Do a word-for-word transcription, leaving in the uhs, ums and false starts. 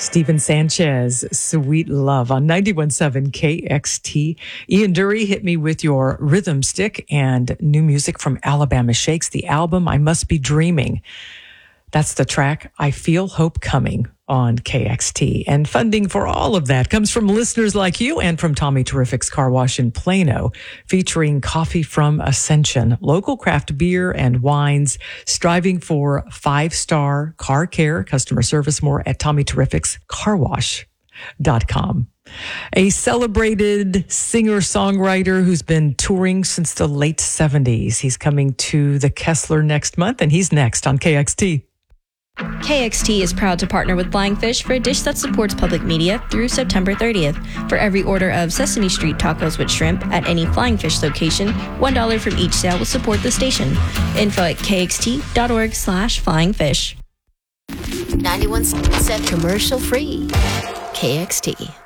Stephen Sanchez, Sweet Love on ninety-one point seven K X T. Ian Dury hit me with your rhythm stick and new music from Alabama Shakes, the album I Must Be Dreaming. That's the track I Feel Hope Coming on K X T. And funding for all of that comes from listeners like you and from Tommy Terrific's Car Wash in Plano, featuring coffee from Ascension, local craft beer and wines, striving for five-star car care, customer service. More at Tommy Terrific's car wash dot com. A celebrated singer-songwriter who's been touring since the late seventies. He's coming to the Kessler next month, and he's next on K X T. K X T is proud to partner with Flying Fish for a dish that supports public media through September thirtieth. For every order of Sesame Street tacos with shrimp at any Flying Fish location, one dollar from each sale will support the station. Info at kxt.org slash flying fish. ninety-one point seven commercial free. K X T.